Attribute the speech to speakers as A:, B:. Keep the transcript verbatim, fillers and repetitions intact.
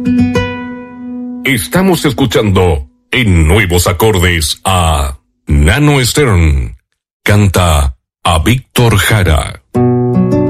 A: Estamos escuchando en Nuevos Acordes a Nano Stern. Canta a Víctor Jara.